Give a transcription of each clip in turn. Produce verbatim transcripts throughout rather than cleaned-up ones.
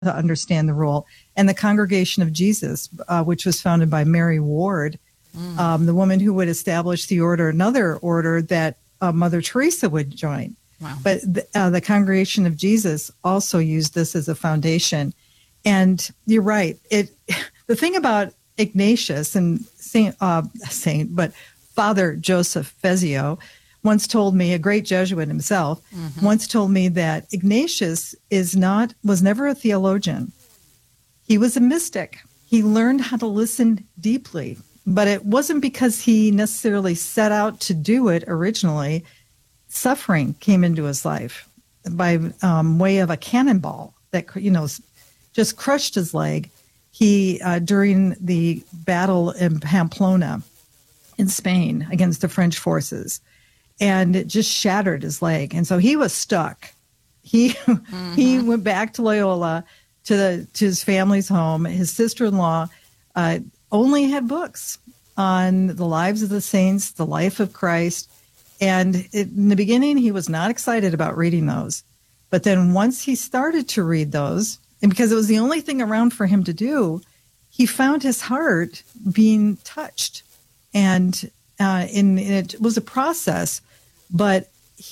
to understand the role. And the Congregation of Jesus, uh, which was founded by Mary Ward, mm. um, the woman who would establish the order, another order that uh, Mother Teresa would join. Wow. But the, uh, the Congregation of Jesus also used this as a foundation. And you're right. It the thing about Ignatius and Saint, uh, Saint, but Father Joseph Fezio once told me, a great Jesuit himself, mm-hmm. once told me that Ignatius is not was never a theologian. He was a mystic. He learned how to listen deeply, but it wasn't because he necessarily set out to do it originally. Suffering came into his life by um, way of a cannonball that, you know, just crushed his leg. He, uh, during the battle in Pamplona in Spain against the French forces, and it just shattered his leg. And so he was stuck. He mm-hmm. he went back to Loyola, to the to his family's home. His sister-in-law uh, only had books on the lives of the saints, the life of Christ. And it, in the beginning, he was not excited about reading those. But then once he started to read those, and because it was the only thing around for him to do, he found his heart being touched. And uh, in, it was a process, but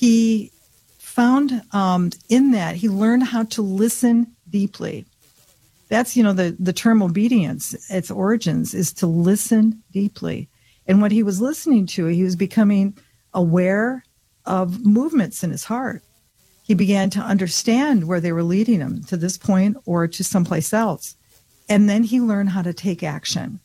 he found um, in that, he learned how to listen deeply. That's, you know, the, the term obedience, its origins is to listen deeply. And what he was listening to, he was becoming aware of movements in his heart. He began to understand where they were leading him to this point or to someplace else. And then he learned how to take action.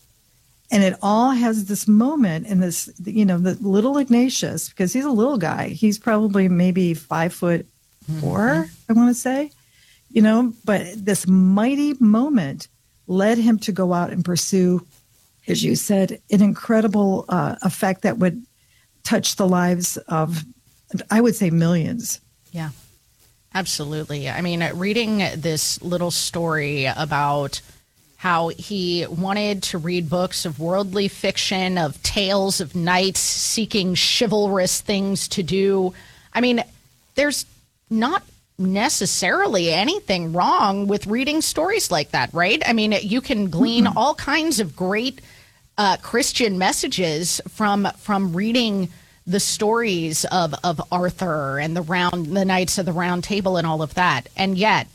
And it all has this moment in this, you know, the little Ignatius, because he's a little guy. He's probably maybe five foot four, mm-hmm. I want to say, you know, but this mighty moment led him to go out and pursue, as you said, an incredible uh, effect that would touch the lives of, I would say, millions. Yeah, absolutely. I mean, reading this little story about how he wanted to read books of worldly fiction, of tales of knights seeking chivalrous things to do. I mean, there's not necessarily anything wrong with reading stories like that, right? I mean, you can glean mm-hmm. all kinds of great uh, Christian messages from from reading the stories of, of Arthur and the round the Knights of the Round Table and all of that. And yet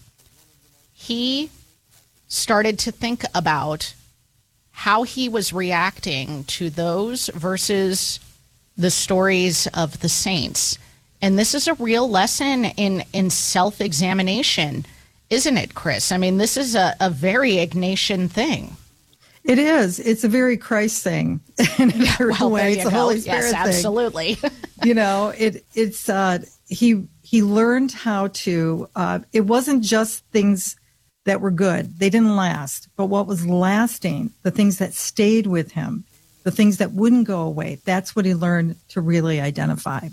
he started to think about how he was reacting to those versus the stories of the saints. And this is a real lesson in, in self-examination, isn't it, Chris? I mean, this is a, a very Ignatian thing. It is. It's a very Christ thing in a certain well, way. It's a go. Holy Spirit yes, thing. Absolutely. You know, it it's uh, he he learned how to. Uh, it wasn't just things that were good; they didn't last. But what was lasting, the things that stayed with him, the things that wouldn't go away. That's what he learned to really identify.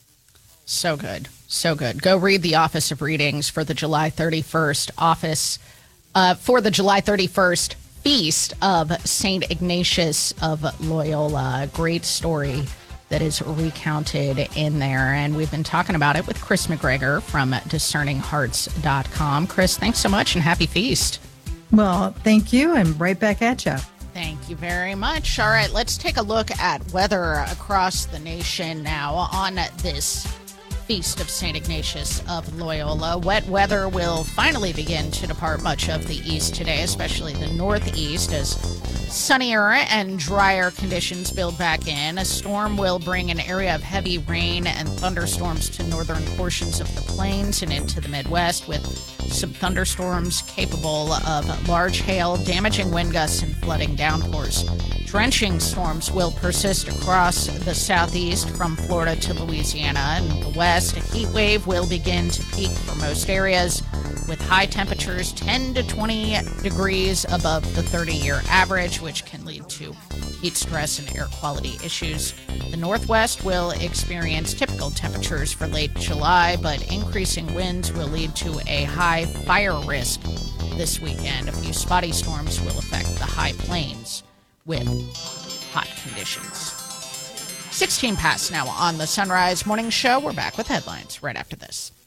So good, so good. Go read the Office of Readings for the July thirty-first office uh, for the July thirty-first. Feast of Saint Ignatius of Loyola. Great story that is recounted in there. And we've been talking about it with Chris McGregor from discerning hearts dot com. Chris, thanks so much and happy feast. Well, thank you. And right back at you. Thank you very much. All right, let's take a look at weather across the nation now on this Feast of Saint Ignatius of Loyola. Wet weather will finally begin to depart much of the east today, especially the northeast, as sunnier and drier conditions build back in. A storm will bring an area of heavy rain and thunderstorms to northern portions of the plains and into the Midwest, with some thunderstorms capable of large hail, damaging wind gusts, and flooding downpours. Drenching storms will persist across the southeast from Florida to Louisiana and the west. A heat wave will begin to peak for most areas, with high temperatures ten to twenty degrees above the thirty-year average, which can lead to heat stress and air quality issues. The Northwest will experience typical temperatures for late July, but increasing winds will lead to a high fire risk this weekend. A few spotty storms will affect the high plains with hot conditions. sixteen past now on the Sunrise Morning Show. We're back with headlines right after this.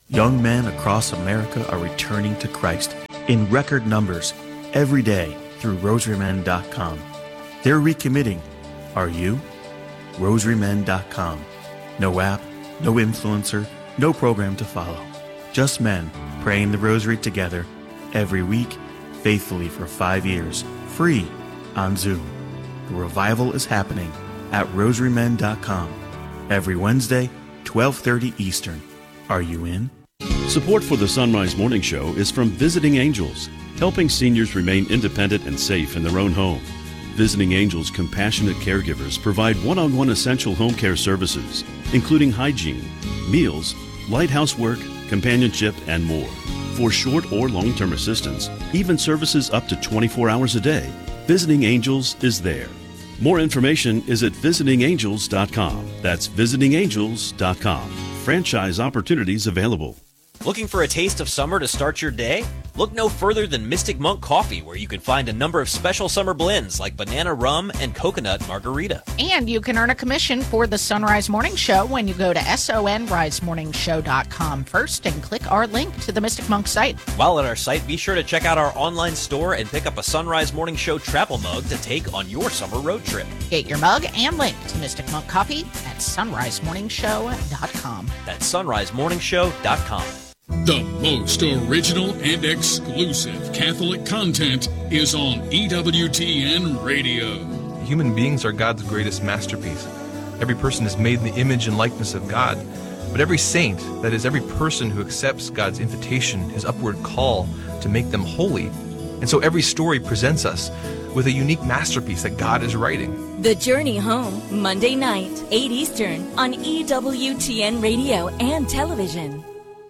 Young men across America are returning to Christ in record numbers every day through rosary men dot com. They're recommitting. Are you? rosary men dot com. No app, no influencer, no program to follow. Just men praying the rosary together every week, faithfully for five years, free on Zoom. The revival is happening at rosary men dot com every Wednesday, twelve thirty Eastern. Are you in? Support for the Sunrise Morning Show is from Visiting Angels, helping seniors remain independent and safe in their own home. Visiting Angels compassionate caregivers provide one-on-one essential home care services, including hygiene, meals, light housework, companionship, and more. For short or long-term assistance, even services up to twenty-four hours a day, Visiting Angels is there. More information is at visiting angels dot com. That's visiting angels dot com. Franchise opportunities available. Looking for a taste of summer to start your day? Look no further than Mystic Monk Coffee, where you can find a number of special summer blends like banana rum and coconut margarita. And you can earn a commission for the Sunrise Morning Show when you go to sunrise morning show dot com first and click our link to the Mystic Monk site. While at our site, be sure to check out our online store and pick up a Sunrise Morning Show travel mug to take on your summer road trip. Get your mug and link to Mystic Monk Coffee at sunrise morning show dot com. That's sunrise morning show dot com. The most original and exclusive Catholic content is on E W T N Radio. Human beings are God's greatest masterpiece. Every person is made in the image and likeness of God. But every saint, that is, every person who accepts God's invitation, his upward call to make them holy. And so every story presents us with a unique masterpiece that God is writing. The Journey Home, Monday night, eight Eastern, on E W T N Radio and television.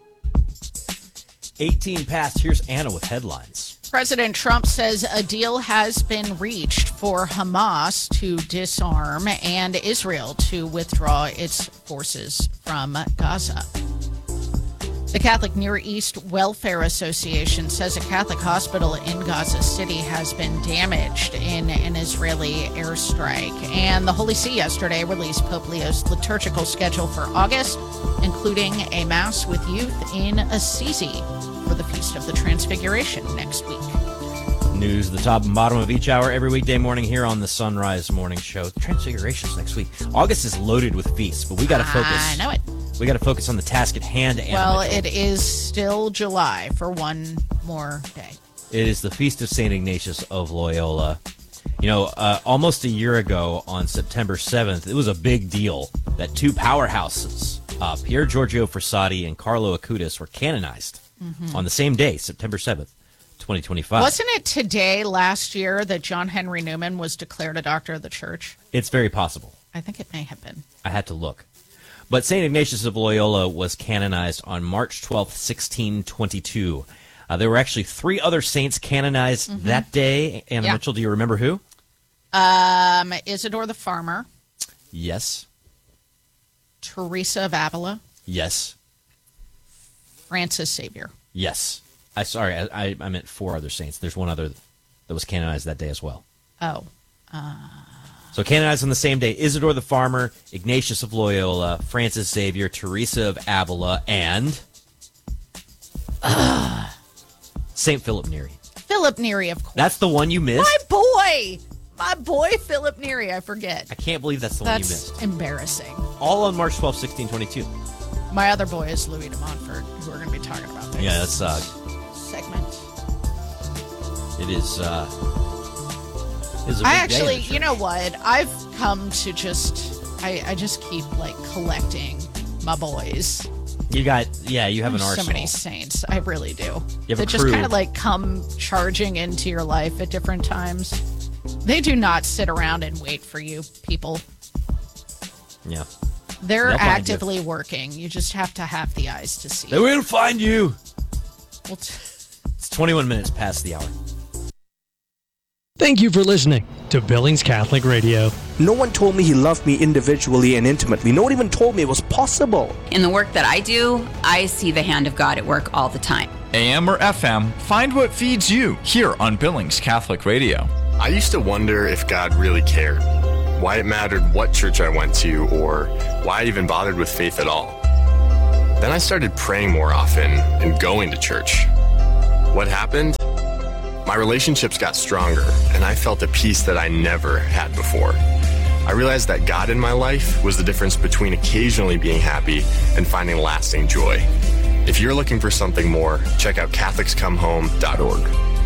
eighteen past, here's Anna with headlines. President Trump says a deal has been reached for Hamas to disarm and Israel to withdraw its forces from Gaza. The Catholic Near East Welfare Association says a Catholic hospital in Gaza City has been damaged in an Israeli airstrike. And the Holy See yesterday released Pope Leo's liturgical schedule for August, including a Mass with youth in Assisi for the Feast of the Transfiguration next week. News at the top and bottom of each hour every weekday morning here on the Sunrise Morning Show. Transfiguration's next week. August is loaded with feasts, but we got to focus. I know it. We got to focus on the task at hand. Anna Well, Mitchell. it is still July for one more day. It is the Feast of Saint Ignatius of Loyola. You know, uh, almost a year ago on September seventh, it was a big deal that two powerhouses, uh, Pier Giorgio Frassati and Carlo Acutis, were canonized mm-hmm. on the same day, September seventh, twenty twenty-five. Wasn't it today last year that John Henry Newman was declared a doctor of the church? It's very possible. I think it may have been. I had to look. But Saint Ignatius of Loyola was canonized on March twelfth, sixteen twenty-two. Uh, there were actually three other saints canonized mm-hmm. that day. Anna yeah. Mitchell, do you remember who? Um, Isidore the Farmer. Yes. Teresa of Avila. Yes. Francis Xavier. Yes. I sorry, I, I meant four other saints. There's one other that was canonized that day as well. Oh. Uh... So canonized on the same day, Isidore the Farmer, Ignatius of Loyola, Francis Xavier, Teresa of Avila, and uh, Saint Philip Neri. Philip Neri, of course. That's the one you missed? My boy! My boy, Philip Neri, I forget. I can't believe that's the that's one you missed. That's embarrassing. All on March twelfth, sixteen twenty-two. My other boy is Louis de Montfort, who we're going to be talking about next yeah, that's, uh, segment. It is... Uh, I actually, you know what? I've come to just, I, I just keep like collecting my boys. You got, yeah, you have There's an arsenal. So many saints, I really do. You have that a just crew. kind of like come charging into your life at different times. They do not sit around and wait for you, people. Yeah. They're They'll actively you. working. You just have to have the eyes to see. They will find you. Well, t- it's twenty-one minutes past the hour. Thank you for listening to Billings Catholic Radio. No one told me he loved me individually and intimately. No one even told me it was possible. In the work that I do, I see the hand of God at work all the time. A M or F M, find what feeds you here on Billings Catholic Radio. I used to wonder if God really cared, why it mattered what church I went to, or why I even bothered with faith at all. Then I started praying more often and going to church. What happened? My relationships got stronger, and I felt a peace that I never had before. I realized that God in my life was the difference between occasionally being happy and finding lasting joy. If you're looking for something more, check out Catholics Come Home dot org.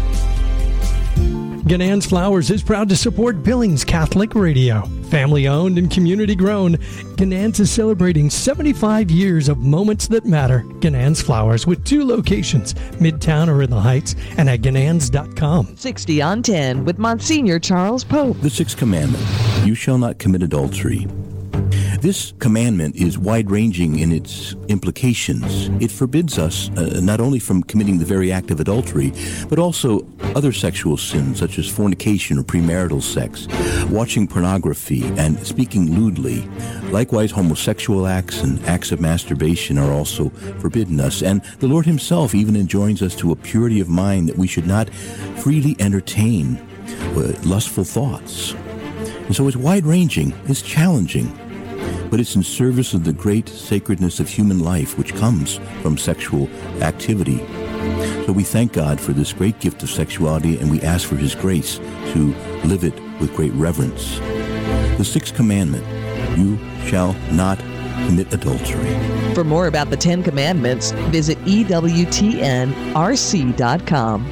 Ganann's Flowers is proud to support Billings Catholic Radio. Family owned and community grown, Ganann's is celebrating seventy-five years of moments that matter. Ganann's Flowers with two locations, Midtown or in the Heights, and at ganans dot com. sixty on ten with Monsignor Charles Pope. The sixth commandment, you shall not commit adultery. This commandment is wide-ranging in its implications. It forbids us uh, not only from committing the very act of adultery, but also other sexual sins such as fornication or premarital sex, watching pornography, and speaking lewdly. Likewise, homosexual acts and acts of masturbation are also forbidden us. And the Lord himself even enjoins us to a purity of mind that we should not freely entertain uh, lustful thoughts. And so it's wide-ranging, it's challenging, but it's in service of the great sacredness of human life which comes from sexual activity. So we thank God for this great gift of sexuality, and we ask for his grace to live it with great reverence. The sixth commandment, you shall not commit adultery. For more about the Ten Commandments, visit E W T N R C dot com.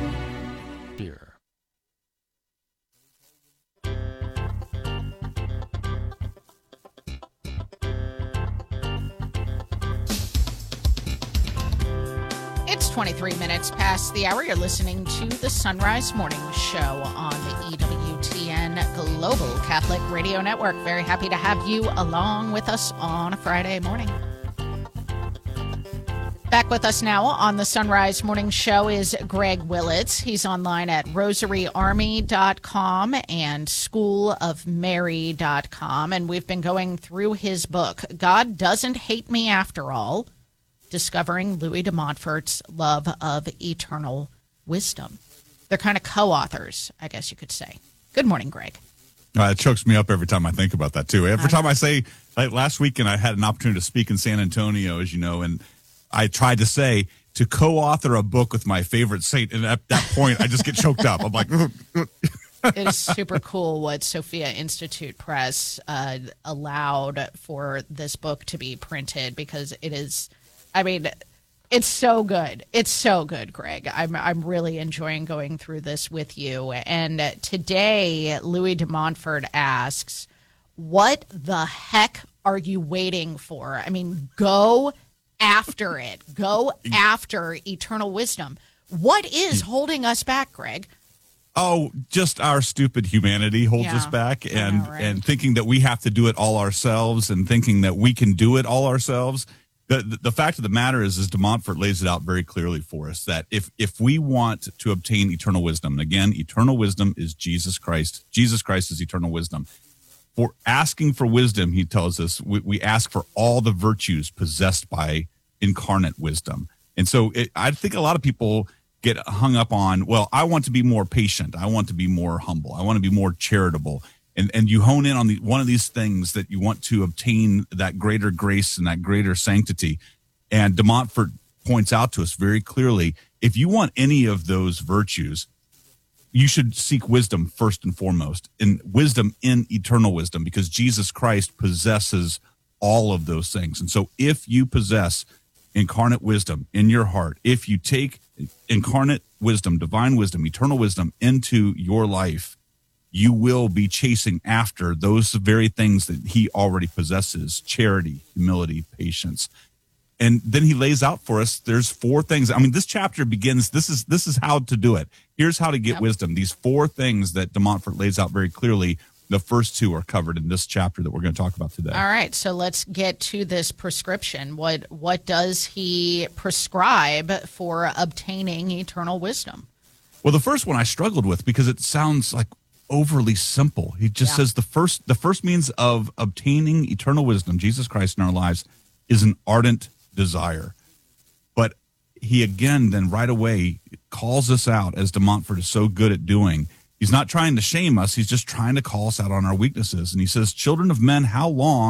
twenty-three minutes past the hour. You're listening to the Sunrise Morning Show on the E W T N Global Catholic Radio Network. Very happy to have you along with us on a Friday morning. Back with us now on the Sunrise Morning Show is Greg Willits. He's online at rosary army dot com and school of mary dot com. And we've been going through his book, God Doesn't Hate Me After All, Discovering Louis de Montfort's Love of Eternal Wisdom. They're kind of co-authors, I guess you could say. Good morning, Greg. Uh, it chokes me up every time I think about that, too. Every time I say, like last weekend, I had an opportunity to speak in San Antonio, as you know, and I tried to say to co-author a book with my favorite saint, and at that point, I just get choked up. I'm like... It is super cool what Sophia Institute Press uh, allowed for this book to be printed, because it is... I mean, it's so good. It's so good, Greg. I'm I'm really enjoying going through this with you. And today, Louis de Montfort asks, what the heck are you waiting for? I mean, go after it. Go after eternal wisdom. What is holding us back, Greg? Oh, just our stupid humanity holds Yeah, us back, and, know, right? and thinking that we have to do it all ourselves, and thinking that we can do it all ourselves. The, the, the fact of the matter is, is de Montfort lays it out very clearly for us, that if, if we want to obtain eternal wisdom, and again, eternal wisdom is Jesus Christ. Jesus Christ is eternal wisdom. For asking for wisdom, he tells us, we, we ask for all the virtues possessed by incarnate wisdom. And so it, I think a lot of people get hung up on, well, I want to be more patient. I want to be more humble. I want to be more charitable. And and you hone in on the one of these things that you want to obtain that greater grace and that greater sanctity. And de Montfort points out to us very clearly, if you want any of those virtues, you should seek wisdom first and foremost, and wisdom in eternal wisdom, because Jesus Christ possesses all of those things. And so if you possess incarnate wisdom in your heart, if you take incarnate wisdom, divine wisdom, eternal wisdom into your life, you will be chasing after those very things that he already possesses: charity, humility, patience. And then he lays out for us, there's four things. I mean, this chapter begins, this is this is how to do it. Here's how to get yep. wisdom. These four things that de Montfort lays out very clearly. The first two are covered in this chapter that we're going to talk about today. All right, so let's get to this prescription. What what does he prescribe for obtaining eternal wisdom? Well, the first one I struggled with because it sounds like overly simple. He just yeah. says the first the first means of obtaining eternal wisdom, Jesus Christ in our lives, is an ardent desire. But he again then right away calls us out, as de Montfort is so good at doing. He's not trying to shame us. He's just trying to call us out on our weaknesses. And he says, children of men, how long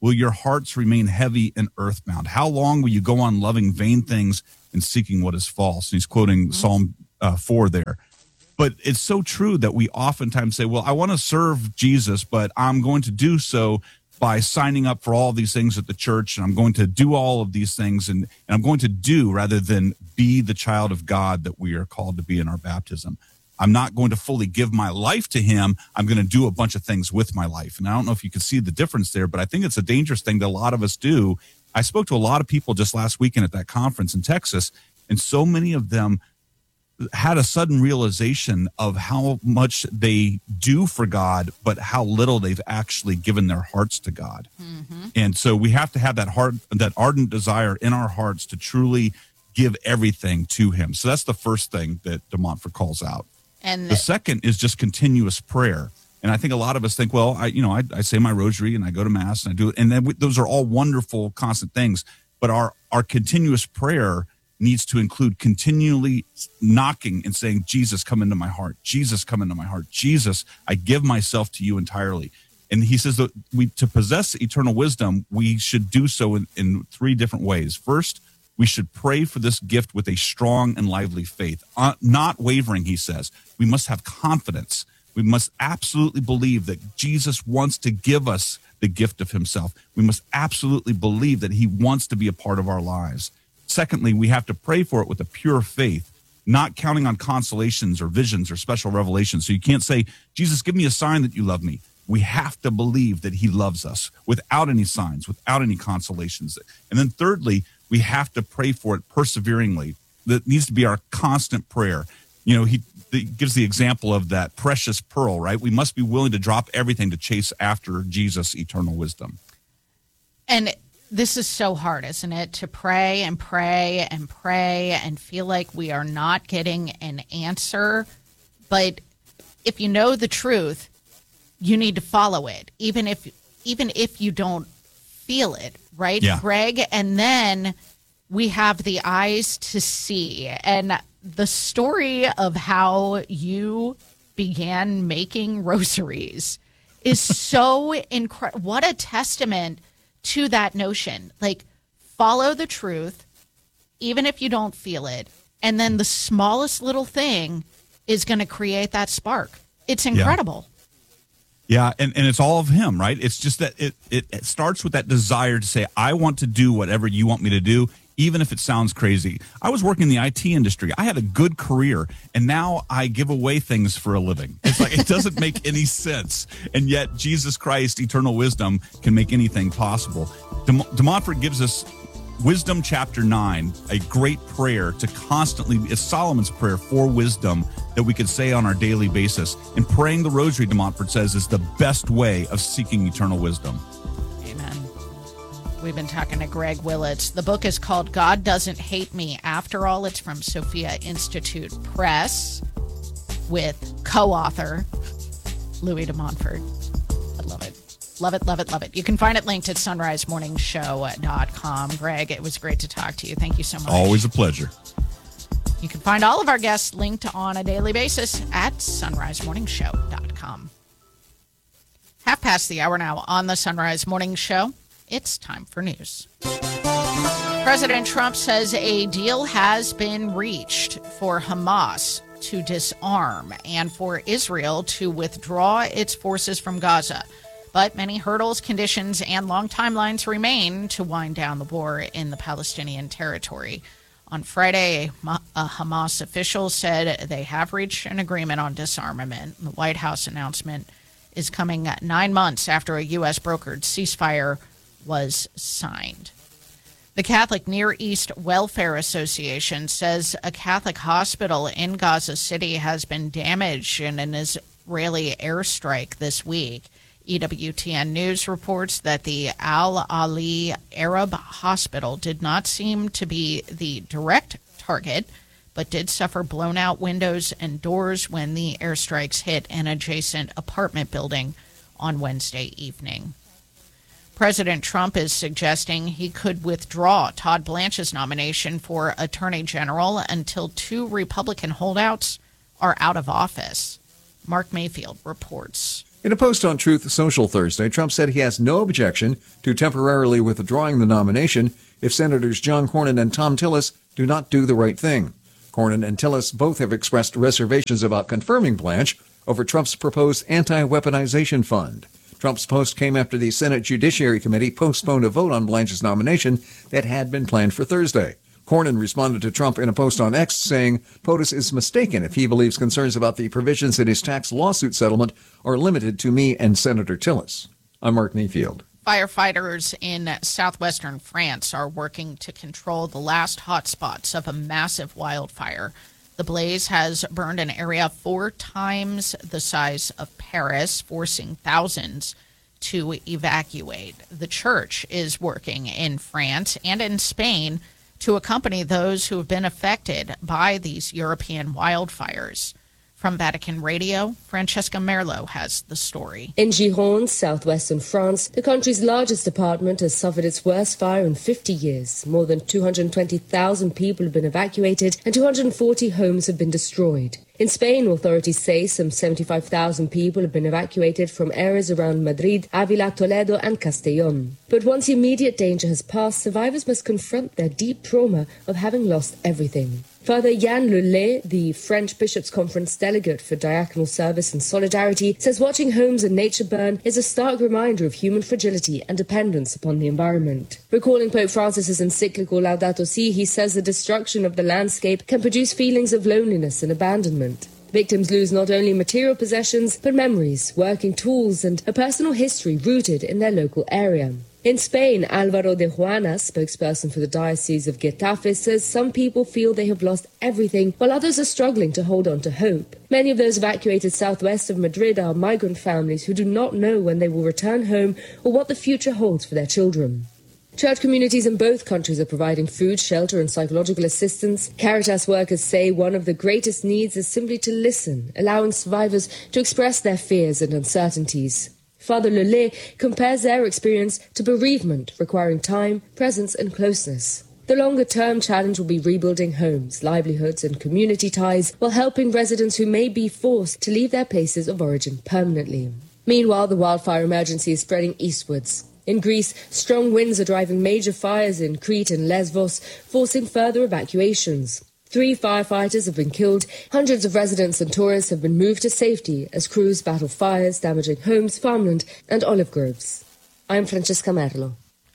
will your hearts remain heavy and earthbound? How long will you go on loving vain things and seeking what is false? And he's quoting mm-hmm. Psalm uh, four there. But it's so true that we oftentimes say, well, I want to serve Jesus, but I'm going to do so by signing up for all these things at the church, and I'm going to do all of these things, and, and I'm going to do rather than be the child of God that we are called to be in our baptism. I'm not going to fully give my life to him. I'm going to do a bunch of things with my life. And I don't know if you can see the difference there, but I think it's a dangerous thing that a lot of us do. I spoke to a lot of people just last weekend at that conference in Texas, and so many of them had a sudden realization of how much they do for God, but how little they've actually given their hearts to God. Mm-hmm. And so we have to have that heart, that ardent desire in our hearts to truly give everything to him. So that's the first thing that De Montfort calls out. And the second is just continuous prayer. And I think a lot of us think, well, I, you know, I, I say my rosary and I go to mass and I do it. And then we, those are all wonderful, constant things. But our, our continuous prayer needs to include continually knocking and saying, Jesus, come into my heart. Jesus, come into my heart. Jesus, I give myself to you entirely. And he says that we, to possess eternal wisdom, we should do so in, in three different ways. First, we should pray for this gift with a strong and lively faith, uh, not wavering, he says. We must have confidence. We must absolutely believe that Jesus wants to give us the gift of himself. We must absolutely believe that he wants to be a part of our lives. Secondly, we have to pray for it with a pure faith, not counting on consolations or visions or special revelations. So you can't say, Jesus, give me a sign that you love me. We have to believe that he loves us without any signs, without any consolations. And then thirdly, we have to pray for it perseveringly. That needs to be our constant prayer. You know, he, he gives the example of that precious pearl, right? We must be willing to drop everything to chase after Jesus' eternal wisdom. And this is so hard, isn't it? To pray and pray and pray and feel like we are not getting an answer. But if you know the truth, you need to follow it, even if even if you don't feel it, right, yeah. Greg? And then we have the eyes to see. And the story of how you began making rosaries is so incredible. What a testament to that notion. Like, follow the truth, even if you don't feel it. And then the smallest little thing is going to create that spark. It's incredible. Yeah, yeah and, and it's all of him, right? It's just that it, it, it starts with that desire to say, I want to do whatever you want me to do, even if it sounds crazy. I was working in the I T industry. I had a good career, and now I give away things for a living. It's like, it doesn't make any sense. And yet Jesus Christ, eternal wisdom, can make anything possible. De, De Montfort gives us Wisdom chapter nine, a great prayer to constantly, it's Solomon's prayer for wisdom that we could say on our daily basis. And praying the rosary, De Montfort says, is the best way of seeking eternal wisdom. Amen. We've been talking to Greg Willits. The book is called God Doesn't Hate Me After All. It's from Sophia Institute Press with co-author Louis De Montfort. I love it. Love it, love it, love it. You can find it linked at sunrise morning show dot com. Greg, it was great to talk to you. Thank you so much. Always a pleasure. You can find all of our guests linked on a daily basis at sunrise morning show dot com. Half past the hour now on the Sunrise Morning Show. It's time for news. President Trump says a deal has been reached for Hamas to disarm and for Israel to withdraw its forces from Gaza. But many hurdles, conditions, and long timelines remain to wind down the war in the Palestinian territory. On Friday, a Hamas official said they have reached an agreement on disarmament. The White House announcement is coming nine months after a U S brokered ceasefire was signed. The Catholic Near East Welfare Association says a Catholic hospital in Gaza City has been damaged in an Israeli airstrike this week. E W T N News reports that the Al Ali Arab Hospital did not seem to be the direct target, but did suffer blown out windows and doors when the airstrikes hit an adjacent apartment building on Wednesday evening. President Trump is suggesting he could withdraw Todd Blanche's nomination for Attorney General until two Republican holdouts are out of office. Mark Mayfield reports. In a post on Truth Social Thursday, Trump said he has no objection to temporarily withdrawing the nomination if Senators John Cornyn and Thom Tillis do not do the right thing. Cornyn and Tillis both have expressed reservations about confirming Blanche over Trump's proposed anti-weaponization fund. Trump's post came after the Senate Judiciary Committee postponed a vote on Blanche's nomination that had been planned for Thursday. Cornyn responded to Trump in a post on X saying POTUS is mistaken if he believes concerns about the provisions in his tax lawsuit settlement are limited to me and Senator Tillis. I'm Mark Mayfield. Firefighters in southwestern France are working to control the last hotspots of a massive wildfire. The blaze has burned an area four times the size of Paris, forcing thousands to evacuate. The church is working in France and in Spain to accompany those who have been affected by these European wildfires. From Vatican Radio, Francesca Merlo has the story. In Gironde, southwestern France, the country's largest department has suffered its worst fire in fifty years. More than two hundred twenty thousand people have been evacuated and two hundred forty homes have been destroyed. In Spain, authorities say some seventy-five thousand people have been evacuated from areas around Madrid, Avila, Toledo and Castellón. But once the immediate danger has passed, survivors must confront their deep trauma of having lost everything. Father Yann Lelay, the French Bishops' Conference delegate for diaconal service and solidarity, says watching homes and nature burn is a stark reminder of human fragility and dependence upon the environment. Recalling Pope Francis's encyclical Laudato Si', he says the destruction of the landscape can produce feelings of loneliness and abandonment. Victims lose not only material possessions, but memories, working tools, and a personal history rooted in their local area. In Spain, Álvaro de Juana, spokesperson for the Diocese of Getafe, says some people feel they have lost everything, while others are struggling to hold on to hope. Many of those evacuated southwest of Madrid are migrant families who do not know when they will return home or what the future holds for their children. Church communities in both countries are providing food, shelter and psychological assistance. Caritas workers say one of the greatest needs is simply to listen, allowing survivors to express their fears and uncertainties. Father Lelay compares their experience to bereavement, requiring time, presence and closeness. The longer-term challenge will be rebuilding homes, livelihoods and community ties while helping residents who may be forced to leave their places of origin permanently. Meanwhile, the wildfire emergency is spreading eastwards. In Greece, strong winds are driving major fires in Crete and Lesbos, forcing further evacuations. Three firefighters have been killed. Hundreds of residents and tourists have been moved to safety as crews battle fires damaging homes, farmland and olive groves. I'm Francesca Merlo.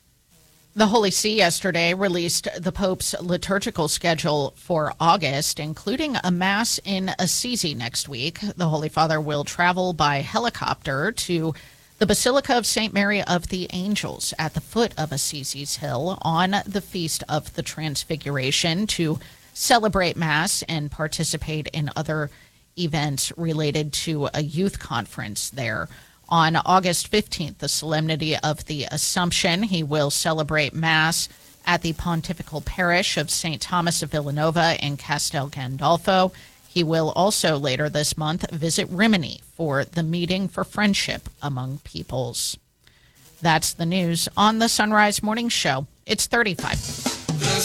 The Holy See yesterday released the Pope's liturgical schedule for August, including a Mass in Assisi next week. The Holy Father will travel by helicopter to the Basilica of Saint Mary of the Angels at the foot of Assisi's Hill on the Feast of the Transfiguration to celebrate Mass and participate in other events related to a youth conference there. On August fifteenth, the Solemnity of the Assumption, he will celebrate Mass at the Pontifical Parish of Saint Thomas of Villanova in Castel Gandolfo. He will also later this month visit Rimini for the Meeting for Friendship Among Peoples. That's the news on the Sunrise Morning Show. It's thirty-five. The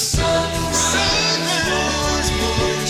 Sunrise Morning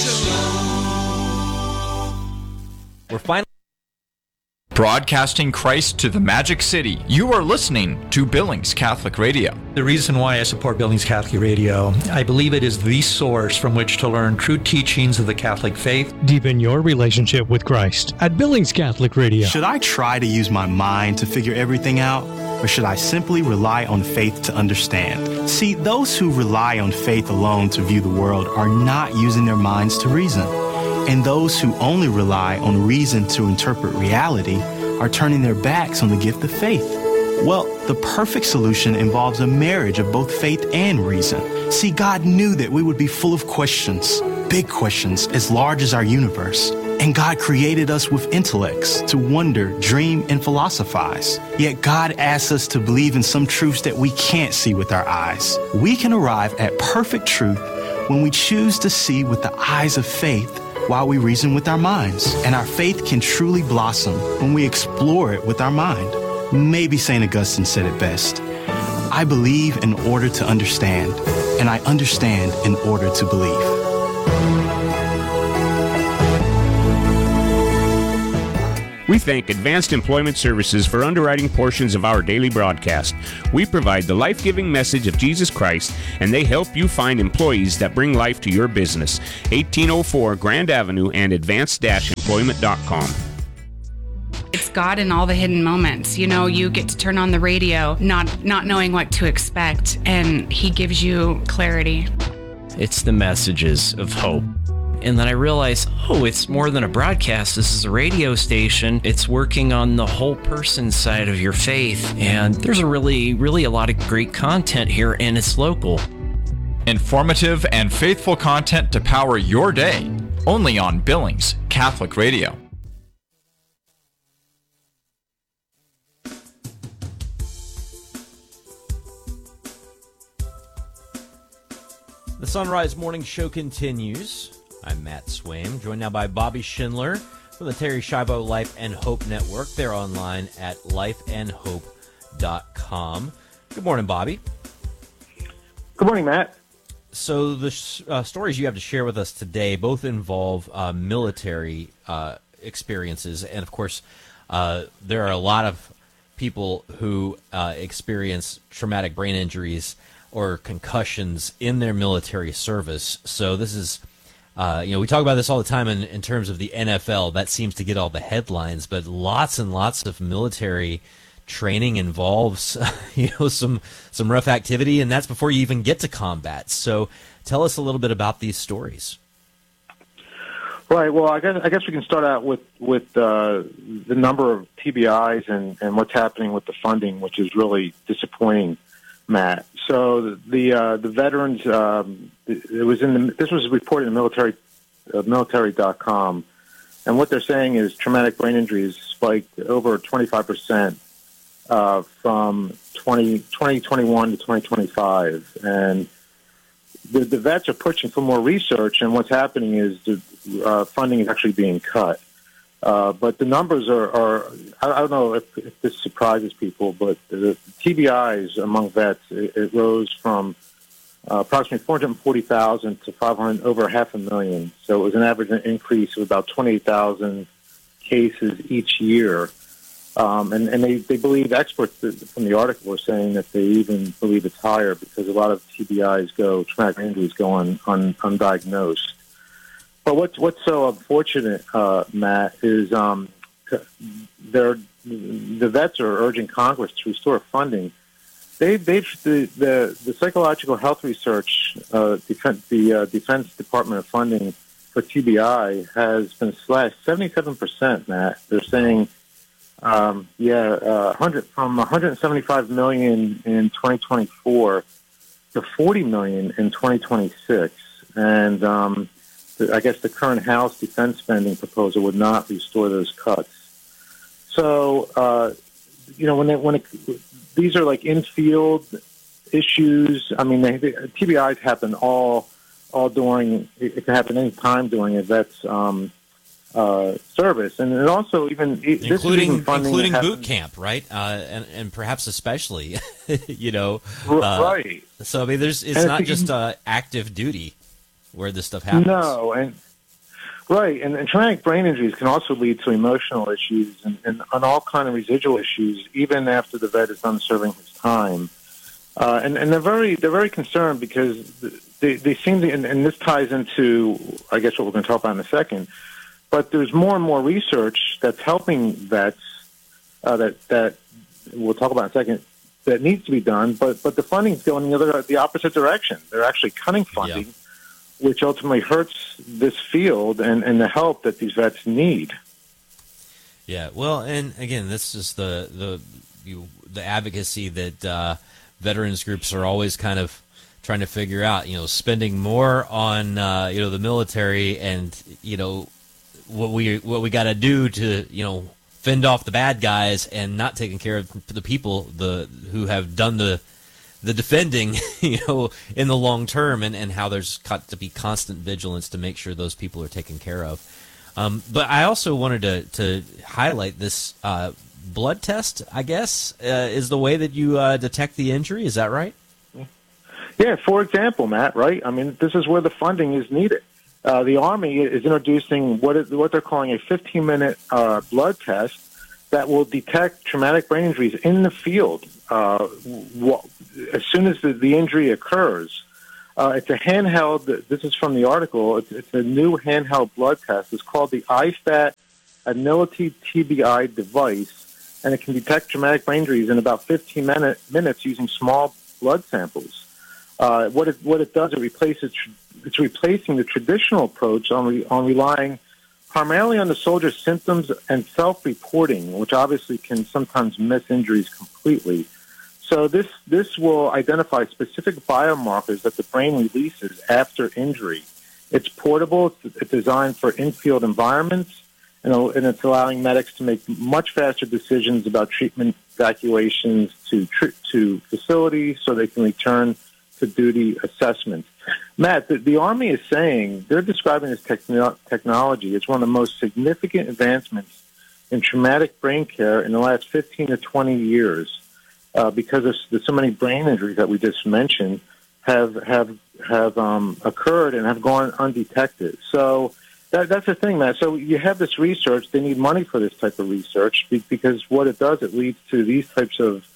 Show. We're finally broadcasting Christ to the Magic City. You are listening to Billings Catholic Radio. The reason why I support Billings Catholic Radio, I believe it is the source from which to learn true teachings of the Catholic faith. Deepen your relationship with Christ at Billings Catholic Radio. Should I try to use my mind to figure everything out, or should I simply rely on faith to understand? See, those who rely on faith alone to view the world are not using their minds to reason. And those who only rely on reason to interpret reality are turning their backs on the gift of faith. Well, the perfect solution involves a marriage of both faith and reason. See, God knew that we would be full of questions, big questions as large as our universe. And God created us with intellects to wonder, dream, and philosophize. Yet God asks us to believe in some truths that we can't see with our eyes. We can arrive at perfect truth when we choose to see with the eyes of faith while we reason with our minds. And our faith can truly blossom when we explore it with our mind. Maybe Saint Augustine said it best. I believe in order to understand, and I understand in order to believe. We thank Advanced Employment Services for underwriting portions of our daily broadcast. We provide the life-giving message of Jesus Christ, and they help you find employees that bring life to your business. eighteen oh four Grand Avenue and advanced dash employment dot com. It's God in all the hidden moments. You know, you get to turn on the radio not not knowing what to expect, and he gives you clarity. It's the messages of hope. And then I realized, oh, it's more than a broadcast. This is a radio station. It's working on the whole person side of your faith. And there's a really, really a lot of great content here, and it's local. Informative and faithful content to power your day. Only on Billings Catholic Radio. The Sunrise Morning Show continues. I'm Matt Swaim, joined now by Bobby Schindler from the Terry Schiavo Life and Hope Network. They're online at life and hope dot com. Good morning, Bobby. Good morning, Matt. So the uh, stories you have to share with us today both involve uh, military uh, experiences, and of course, uh, there are a lot of people who uh, experience traumatic brain injuries or concussions in their military service. So this is, uh, you know, we talk about this all the time in, in terms of the N F L. That seems to get all the headlines, but lots and lots of military training involves, you know, some some rough activity, and that's before you even get to combat. So tell us a little bit about these stories. Right. Well, I guess I guess we can start out with with uh, the number of T B Is and, and what's happening with the funding, which is really disappointing, Matt. So the uh, the veterans, um, it was in the, this was reported in military uh, military dot com, and what they're saying is traumatic brain injuries spiked over twenty-five percent uh, from twenty twenty-one to twenty twenty-five, and the, the vets are pushing for more research, and what's happening is the uh, funding is actually being cut. Uh, but the numbers are, are I, I don't know if, if this surprises people, but the T B Is among vets, it, it rose from uh, approximately four hundred forty thousand to five hundred, over half a million. So it was an average increase of about twenty-eight thousand cases each year. Um, and and they, they believe, experts from the article are saying that they even believe it's higher because a lot of T B Is go, traumatic injuries go un, un, undiagnosed. But what's what's so unfortunate, uh, Matt, is um, they're, the vets are urging Congress to restore funding. They they've the, the the psychological health research, uh, defense, the uh, Defense Department of funding for T B I has been slashed seventy-seven percent. Matt, they're saying, um, yeah, uh, one hundred from one hundred seventy-five million in twenty twenty-four to forty million in twenty twenty-six, and um, I guess the current House defense spending proposal would not restore those cuts. So, uh, you know, when they, when it, these are like in-field issues, I mean, they, they, T B Is happen all all during, it can happen any time during a vet's um, uh, service. And it also even, this including is even funding including that boot happens, camp, right? Uh, and, and perhaps especially, you know. R- uh, right. So, I mean, there's it's And not it's just even- uh, active duty where this stuff happens. No, and right, and, and traumatic brain injuries can also lead to emotional issues and, and, and all kind of residual issues, even after the vet is done serving his time. Uh, and, and they're very they're very concerned because they they seem to, and, and this ties into, I guess, what we're going to talk about in a second. But there's more and more research that's helping vets uh, that that we'll talk about in a second that needs to be done. But but the funding's going the other the opposite direction. They're actually cutting funding. Yeah. Which ultimately hurts this field and, and the help that these vets need. Yeah, well, and again, this is the the you, the advocacy that uh, veterans groups are always kind of trying to figure out. You know, spending more on uh, you know the military and you know what we what we got to do to you know fend off the bad guys and not taking care of the people the who have done the. the defending, you know, in the long term, and, and how there's got to be constant vigilance to make sure those people are taken care of. Um, but I also wanted to, to highlight this uh, blood test, I guess, uh, is the way that you uh, detect the injury. Is that right? Yeah, for example, Matt, right? I mean, this is where the funding is needed. uh, the Army is introducing what is, what they're calling a fifteen-minute uh, blood test that will detect traumatic brain injuries in the field uh, w- as soon as the, the injury occurs. Uh, it's a handheld, this is from the article, it's, it's a new handheld blood test. It's called the I FAT Annuity T B I device, and it can detect traumatic brain injuries in about fifteen minute, minutes using small blood samples. Uh, what it what it does, it replaces it's replacing the traditional approach on re, on relying primarily on the soldier's symptoms and self-reporting, which obviously can sometimes miss injuries completely. So this this will identify specific biomarkers that the brain releases after injury. It's portable. It's, it's designed for in-field environments, and, and it's allowing medics to make much faster decisions about treatment evacuations to to facilities so they can return to duty assessments. Matt, the, the Army is saying, they're describing this techno- technology as one of the most significant advancements in traumatic brain care in the last fifteen to twenty years uh, because of the, so many brain injuries that we just mentioned have have have um, occurred and have gone undetected. So that, that's the thing, Matt. So you have this research. They need money for this type of research because what it does, it leads to these types of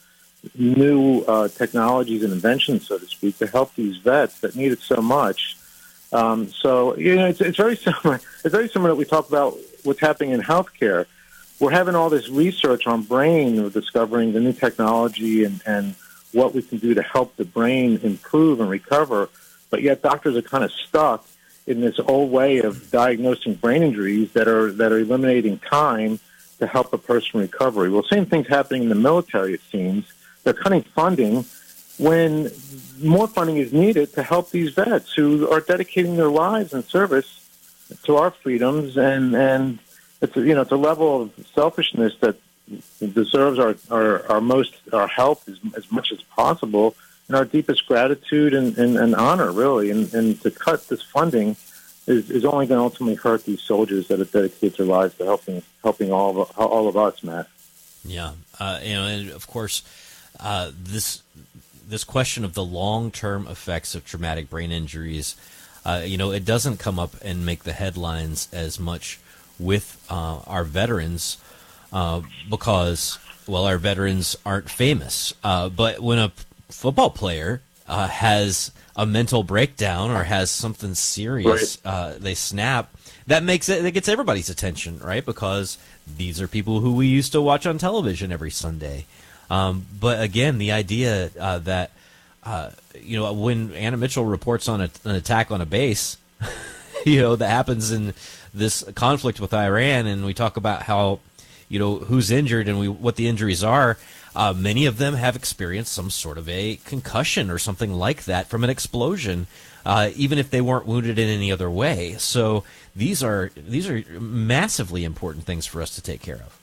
new uh, technologies and inventions, so to speak, to help these vets that need it so much. Um, so, you know, it's, it's very similar. It's very similar that we talk about what's happening in healthcare. We're having all this research on brain, we're discovering the new technology and, and what we can do to help the brain improve and recover, but yet doctors are kind of stuck in this old way of diagnosing brain injuries that are that are eliminating time to help a person recover. Well, same thing's happening in the military, it seems. They're cutting funding when more funding is needed to help these vets who are dedicating their lives in service to our freedoms, and, and it's a, you know it's a level of selfishness that deserves our, our, our most our help as, as much as possible, and our deepest gratitude and, and, and honor, really. And, and to cut this funding is, is only going to ultimately hurt these soldiers that have dedicated their lives to helping helping all of all of us, Matt. Yeah, uh, you know, and of course. Uh, this this question of the long-term effects of traumatic brain injuries, uh, you know, it doesn't come up and make the headlines as much with uh, our veterans uh, because, well, our veterans aren't famous. Uh, but when a football player uh, has a mental breakdown or has something serious, right. uh, they snap, that makes it, that gets everybody's attention, right? Because these are people who we used to watch on television every Sunday. Um, but again, the idea uh, that, uh, you know, when Anna Mitchell reports on a, an attack on a base, you know, that happens in this conflict with Iran, and we talk about how, you know, who's injured and we, what the injuries are, uh, many of them have experienced some sort of a concussion or something like that from an explosion, uh, even if they weren't wounded in any other way. So these are these are massively important things for us to take care of.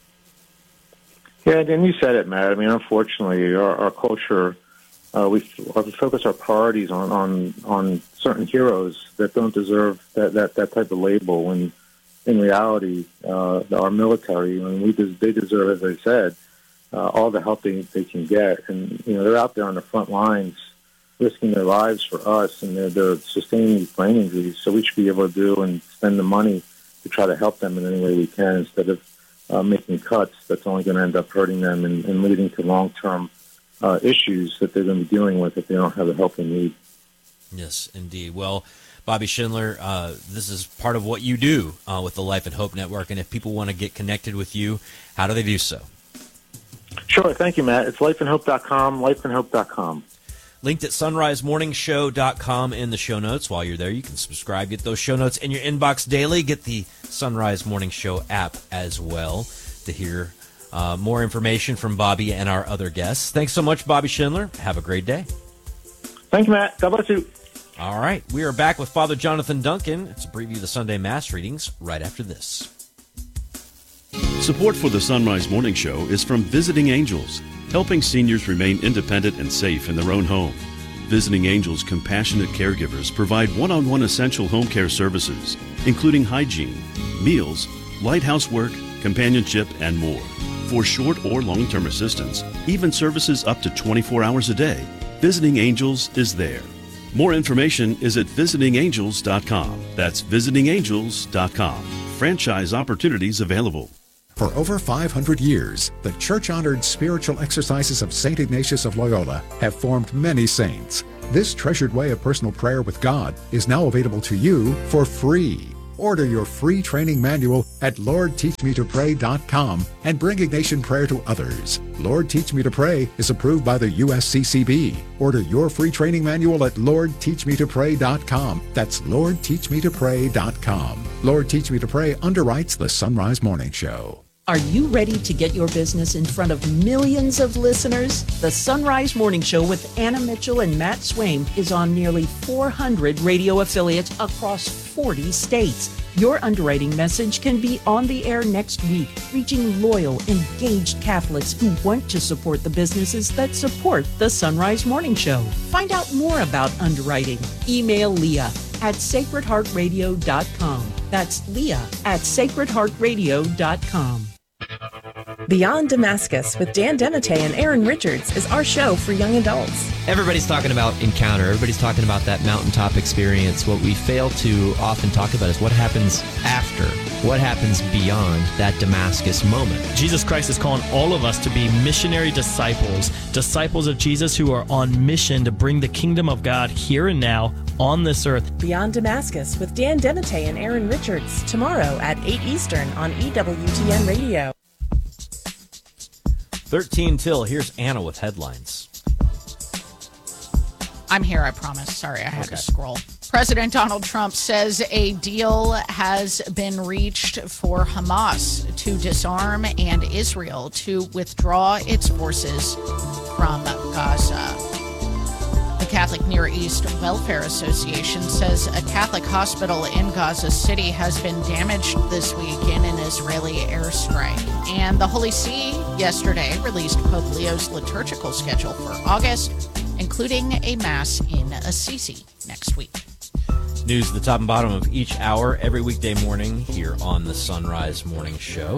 Yeah, and you said it, Matt. I mean, unfortunately, our, our culture, uh, we, we focus our priorities on, on, on certain heroes that don't deserve that, that, that type of label, when in reality, uh, our military, I mean, we des- they deserve, as I said, uh, all the help they, they can get. And, you know, they're out there on the front lines risking their lives for us, and they're, they're sustaining these brain injuries, so we should be able to do and spend the money to try to help them in any way we can instead of Uh, making cuts that's only going to end up hurting them and, and leading to long-term uh, issues that they're going to be dealing with if they don't have the help they need. Yes, indeed. Well, Bobby Schindler, uh, this is part of what you do uh, with the Life and Hope Network, and if people want to get connected with you, how do they do so? Sure. Thank you, Matt. It's life and hope dot com, life and hope dot com. Linked at sunrise morning show dot com in the show notes. While you're there, you can subscribe, get those show notes in your inbox daily. Get the Sunrise Morning Show app as well to hear uh, more information from Bobby and our other guests. Thanks so much, Bobby Schindler. Have a great day. Thank you, Matt. God bless you. All right. We are back with Father Jonathan Duncan. It's a preview of the Sunday Mass readings right after this. Support for the Sunrise Morning Show is from Visiting Angels, helping seniors remain independent and safe in their own home. Visiting Angels compassionate caregivers provide one-on-one essential home care services, including hygiene, meals, light housework, companionship, and more. For short or long-term assistance, even services up to twenty-four hours a day, Visiting Angels is there. More information is at visiting angels dot com. That's visiting angels dot com. Franchise opportunities available. For over five hundred years, the church-honored spiritual exercises of Saint Ignatius of Loyola have formed many saints. This treasured way of personal prayer with God is now available to you for free. Order your free training manual at lord teach me to pray dot com and bring Ignatian prayer to others. Lord Teach Me to Pray is approved by the U S C C B. Order your free training manual at lord teach me to pray dot com. That's lord teach me to pray dot com. Lord Teach Me to Pray underwrites the Sunrise Morning Show. Are you ready to get your business in front of millions of listeners? The Sunrise Morning Show with Anna Mitchell and Matt Swaim is on nearly four hundred radio affiliates across forty states. Your underwriting message can be on the air next week, reaching loyal, engaged Catholics who want to support the businesses that support the Sunrise Morning Show. Find out more about underwriting. Email Leah at sacred heart radio dot com. That's Leah at sacred heart radio dot com. Beyond Damascus with Dan Demite and Aaron Richards is our show for young adults. Everybody's talking about encounter. Everybody's talking about that mountaintop experience. What we fail to often talk about is what happens after, what happens beyond that Damascus moment. Jesus Christ is calling all of us to be missionary disciples, disciples of Jesus who are on mission to bring the kingdom of God here and now on this earth. Beyond Damascus with Dan Demite and Aaron Richards, tomorrow at eight Eastern on E W T N Radio. thirteen till, here's Anna with headlines. I'm here, I promise. Sorry, I had Okay. to scroll. President Donald Trump says a deal has been reached for Hamas to disarm and Israel to withdraw its forces from Gaza. The Catholic Near East Welfare Association says a Catholic hospital in Gaza City has been damaged this week in an Israeli airstrike. And the Holy See yesterday released Pope Leo's liturgical schedule for August, including a Mass in Assisi next week. News at the top and bottom of each hour every weekday morning here on the Sunrise Morning Show.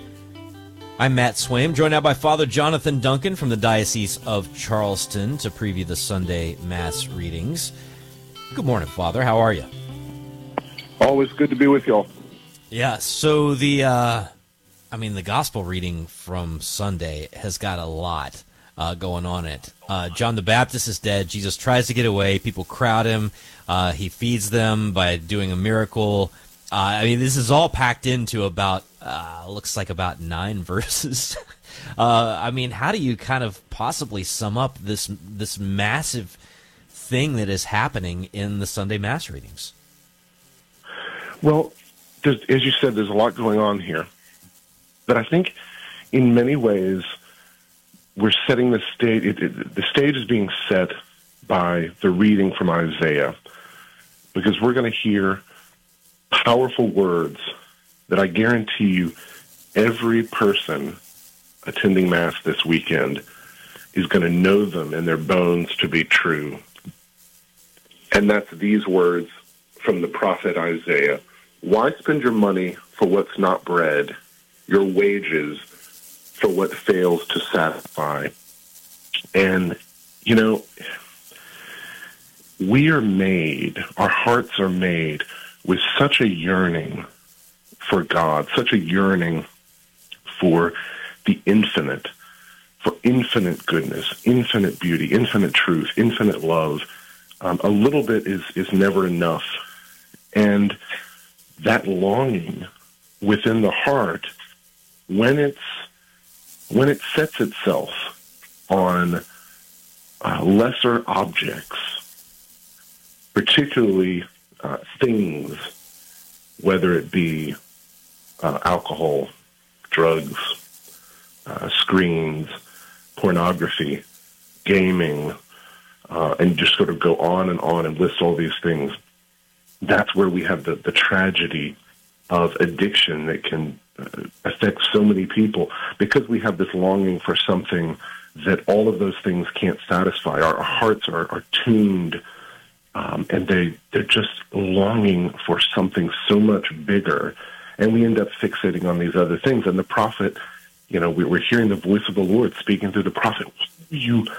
I'm Matt Swaim, joined now by Father Jonathan Duncan from the Diocese of Charleston to preview the Sunday Mass readings. Good morning, Father. How are you? Always good to be with y'all. Yeah, so the, uh, I mean, the gospel reading from Sunday has got a lot uh, going on in it. Uh, John the Baptist is dead. Jesus tries to get away. People crowd him. Uh, he feeds them by doing a miracle. Uh, I mean, this is all packed into about, uh, looks like about nine verses. uh, I mean, how do you kind of possibly sum up this this massive thing that is happening in the Sunday Mass readings? Well, there's, as you said, there's a lot going on here. But I think in many ways we're setting the stage, it, it, the stage is being set by the reading from Isaiah, because we're going to hear powerful words that I guarantee you every person attending Mass this weekend is going to know them in their bones to be true. And that's these words from the prophet Isaiah. Why spend your money for what's not bread, your wages for what fails to satisfy? And, you know, we are made, our hearts are made with such a yearning for God, such a yearning for the infinite, for infinite goodness, infinite beauty, infinite truth, infinite love. Um, a little bit is, is never enough. And that longing within the heart, when it's when it sets itself on uh, lesser objects, particularly uh, things, whether it be uh, alcohol, drugs, uh, screens, pornography, gaming, uh, and just sort of go on and on and list all these things. That's where we have the, the tragedy of addiction that can uh, affect so many people, because we have this longing for something that all of those things can't satisfy. Our, our hearts are, are tuned, um, and they, they're just longing for something so much bigger, and we end up fixating on these other things. And the prophet, you know, we, we're hearing the voice of the Lord speaking through the prophet. You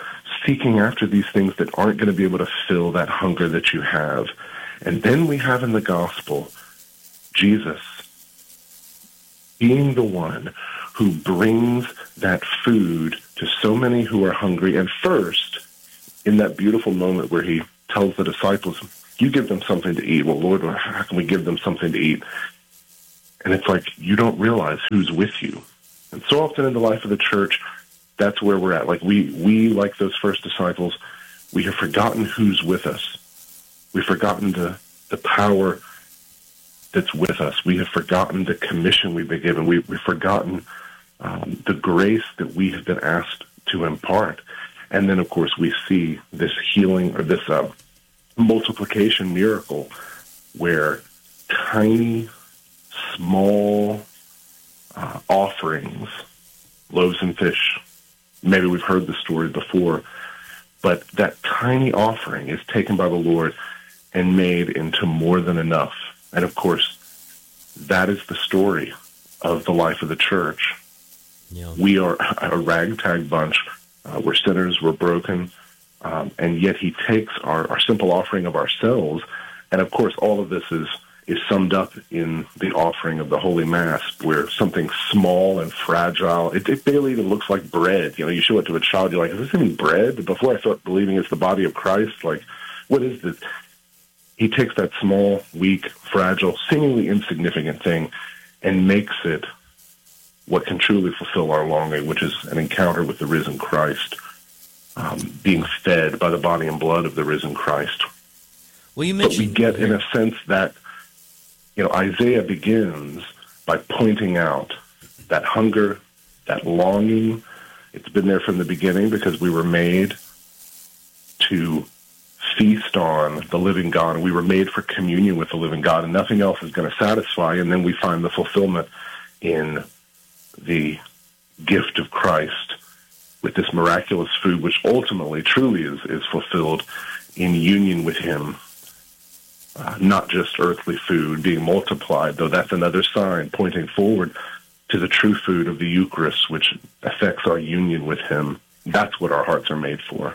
seeking after these things that aren't going to be able to fill that hunger that you have. And then we have in the gospel Jesus being the one who brings that food to so many who are hungry. And first, in that beautiful moment where he tells the disciples, you give them something to eat. Well, Lord, how can we give them something to eat? And it's like you don't realize who's with you. And so often in the life of the church, that's where we're at. Like we, we like those first disciples, we have forgotten who's with us. We've forgotten the, the power that's with us. We have forgotten the commission we've been given. We, we've forgotten um, the grace that we have been asked to impart. And then, of course, we see this healing or this uh, multiplication miracle where tiny, small uh, offerings, loaves and fish, maybe we've heard the story before, but that tiny offering is taken by the Lord and made into more than enough. And of course, that is the story of the life of the church. Yeah. We are a ragtag bunch. Uh, we're sinners, we're broken, um, and yet he takes our, our simple offering of ourselves, and of course all of this is, is summed up in the offering of the Holy Mass, where something small and fragile, it, it barely even looks like bread. You know, you show it to a child, you're like, is this even bread? Before I start believing it's the body of Christ, like, what is this? He takes that small, weak, fragile, seemingly insignificant thing and makes it what can truly fulfill our longing, which is an encounter with the risen Christ, um, being fed by the body and blood of the risen Christ. Well, you mentioned, but we get, in a sense, that, you know, Isaiah begins by pointing out that hunger, that longing. It's been there from the beginning because we were made to feast on the living God, and we were made for communion with the living God, and nothing else is going to satisfy. And then we find the fulfillment in the gift of Christ with this miraculous food, which ultimately truly is, is fulfilled in union with him. Uh, not just earthly food being multiplied, though that's another sign pointing forward to the true food of the Eucharist, which affects our union with him. That's what our hearts are made for.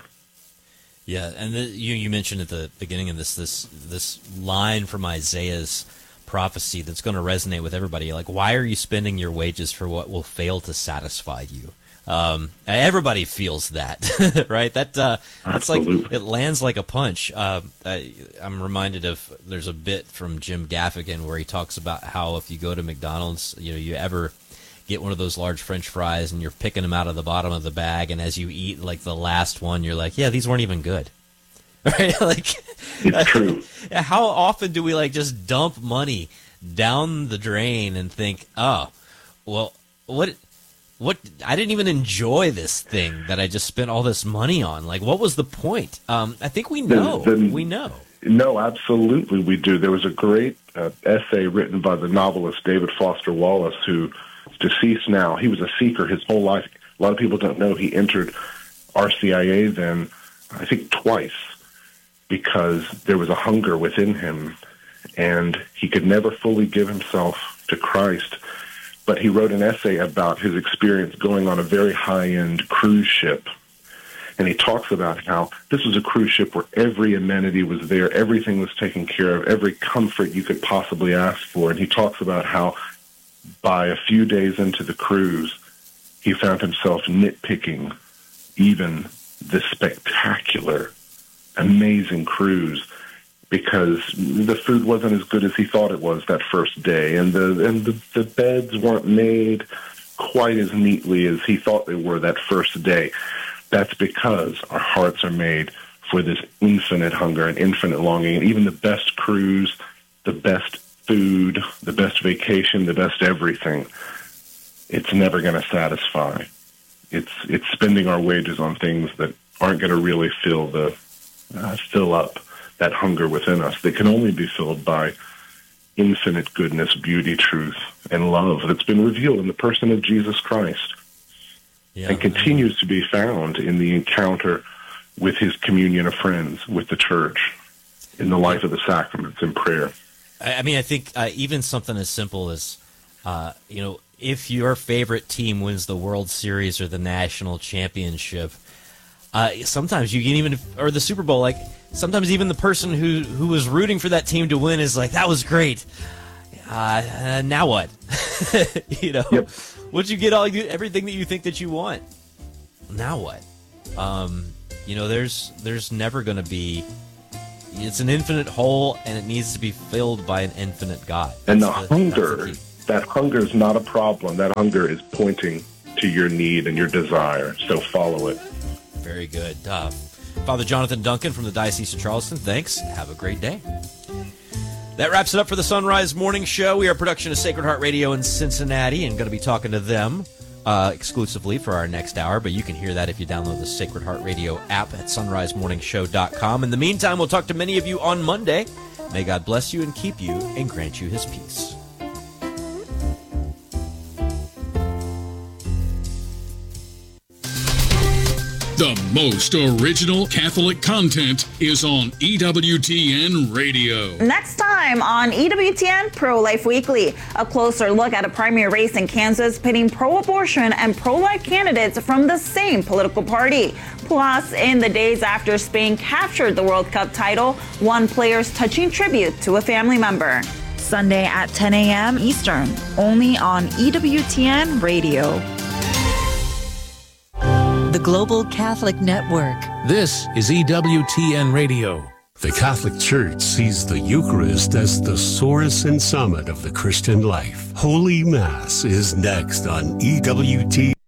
Yeah, and the, you you mentioned at the beginning of this this this line from Isaiah's prophecy that's going to resonate with everybody. Like, why are you spending your wages for what will fail to satisfy you? Um, everybody feels that, right? That uh, that's like it lands like a punch. Uh, I, I'm reminded of there's a bit from Jim Gaffigan where he talks about how if you go to McDonald's, you know, you ever get one of those large French fries and you're picking them out of the bottom of the bag, and as you eat like the last one, you're like, yeah, these weren't even good. Right? Like, it's true. How often do we like just dump money down the drain and think, oh, well, what, what? I didn't even enjoy this thing that I just spent all this money on. Like, what was the point? Um, I think we know. The, the, we know. No, absolutely, we do. There was a great uh, essay written by the novelist David Foster Wallace, who is deceased now. He was a seeker his whole life. A lot of people don't know he entered R C I A then, I think, twice, because there was a hunger within him, and he could never fully give himself to Christ. But he wrote an essay about his experience going on a very high-end cruise ship. And he talks about how this was a cruise ship where every amenity was there, everything was taken care of, every comfort you could possibly ask for. And he talks about how by a few days into the cruise, he found himself nitpicking even this spectacular, amazing cruise, because the food wasn't as good as he thought it was that first day, and the and the, the beds weren't made quite as neatly as he thought they were that first day. That's because our hearts are made for this infinite hunger and infinite longing, and even the best cruise, the best food, the best vacation, the best everything, it's never going to satisfy. It's it's spending our wages on things that aren't going to really fill the uh, fill up that hunger within us, that can only be filled by infinite goodness, beauty, truth, and love that's been revealed in the person of Jesus Christ, yeah, and continues to be found in the encounter with his communion of friends, with the church, in the life of the sacraments, in prayer. I mean, I think uh, even something as simple as, uh, you know, if your favorite team wins the World Series or the national championship, Uh, sometimes you can even, or the Super Bowl, like sometimes even the person who, who was rooting for that team to win is like, that was great. Uh, uh, now what? you know, yep. Once you get all you, everything that you think that you want, now what? Um, you know, there's there's never going to be. It's an infinite hole, and it needs to be filled by an infinite God. And the, the hunger, that hunger is not a problem. That hunger is pointing to your need and your desire. So follow it. Very good. Uh, Father Jonathan Duncan from the Diocese of Charleston, thanks. Have a great day. That wraps it up for the Sunrise Morning Show. We are a production of Sacred Heart Radio in Cincinnati and going to be talking to them uh, exclusively for our next hour, but you can hear that if you download the Sacred Heart Radio app at sunrise morning show dot com. In the meantime, we'll talk to many of you on Monday. May God bless you and keep you and grant you his peace. The most original Catholic content is on E W T N Radio. Next time on E W T N Pro-Life Weekly, a closer look at a primary race in Kansas pitting pro-abortion and pro-life candidates from the same political party. Plus, in the days after Spain captured the World Cup title, one player's touching tribute to a family member. Sunday at ten a.m. Eastern, only on E W T N Radio. The Global Catholic Network. This is E W T N Radio. The Catholic Church sees the Eucharist as the source and summit of the Christian life. Holy Mass is next on E W T N.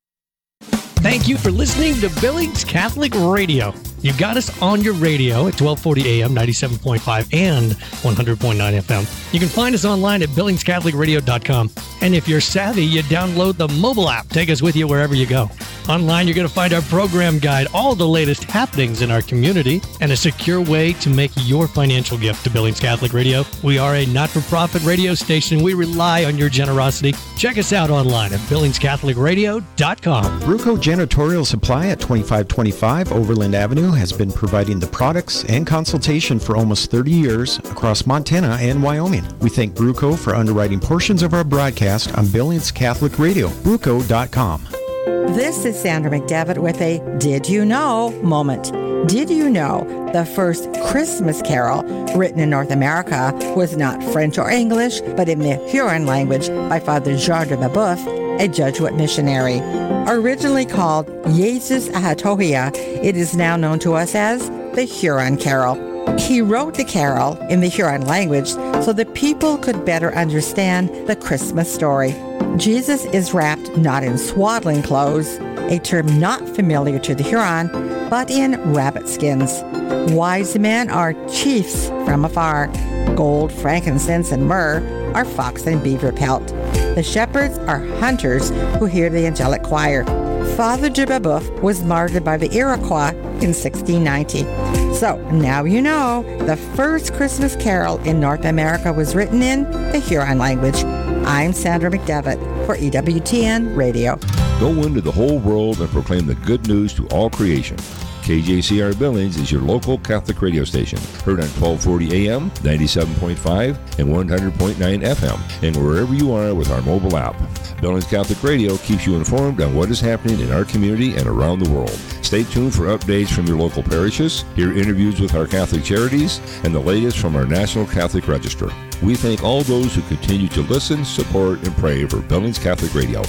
Thank you for listening to Billings Catholic Radio. You got us on your radio at twelve forty a.m., ninety-seven point five, and one hundred point nine F M. You can find us online at billings catholic radio dot com. And if you're savvy, you download the mobile app. Take us with you wherever you go. Online, you're going to find our program guide, all the latest happenings in our community, and a secure way to make your financial gift to Billings Catholic Radio. We are a not-for-profit radio station. We rely on your generosity. Check us out online at billings catholic radio dot com. Bruco Janitorial Supply at twenty-five twenty-five Overland Avenue has been providing the products and consultation for almost thirty years across Montana and Wyoming. We thank Bruco for underwriting portions of our broadcast on Billings Catholic Radio. Bruco dot com. This is Sandra McDevitt with a Did You Know moment. Did you know the first Christmas carol written in North America was not French or English, but in the Huron language by Father Jean de Babeuf, a Jesuit missionary? Originally called Jesus Ahatohia, it is now known to us as the Huron Carol. He wrote the carol in the Huron language so that people could better understand the Christmas story. Jesus is wrapped not in swaddling clothes, a term not familiar to the Huron, but in rabbit skins. Wise men are chiefs from afar. Gold, frankincense, and myrrh are fox and beaver pelt. The shepherds are hunters who hear the angelic choir. Father de Babeuf was martyred by the Iroquois in sixteen ninety. So now you know the first Christmas carol in North America was written in the Huron language. I'm Sandra McDevitt for E W T N Radio. Go into the whole world and proclaim the good news to all creation. K J C R Billings is your local Catholic radio station, heard on twelve forty A M, ninety-seven point five, and one hundred point nine F M, and wherever you are with our mobile app. Billings Catholic Radio keeps you informed on what is happening in our community and around the world. Stay tuned for updates from your local parishes, hear interviews with our Catholic charities, and the latest from our National Catholic Register. We thank all those who continue to listen, support, and pray for Billings Catholic Radio.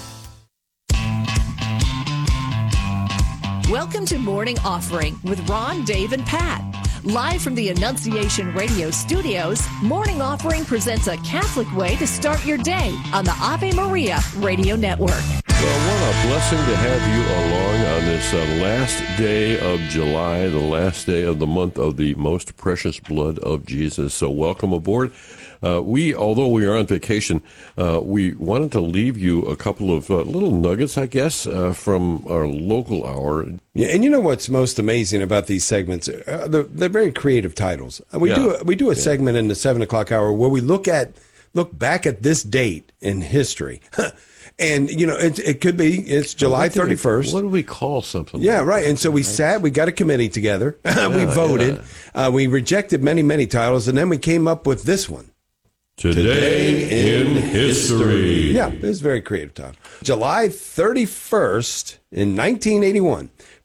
Welcome to Morning Offering with Ron, Dave, and Pat. Live from the Annunciation Radio studios, Morning Offering presents a Catholic way to start your day on the Ave Maria Radio Network. Well, what a blessing to have you along on this uh, last day of July, the last day of the month of the most precious blood of Jesus. So welcome aboard. Uh, we, although we are on vacation, uh, we wanted to leave you a couple of uh, little nuggets, I guess, uh, from our local hour. Yeah, and you know what's most amazing about these segments? Uh, they're, they're very creative titles. We Yeah. do we do a Yeah. segment in the seven o'clock hour where we look at look back at this date in history. And, you know, it, it could be, it's July What do we- thirty-first. What do we call something? Yeah, right. And so we sat, we got a committee together, we Yeah, voted, uh, we rejected many, many titles, and then we came up with this one. Today in History. Yeah, it was a very creative title. July thirty-first in nineteen eighty-one,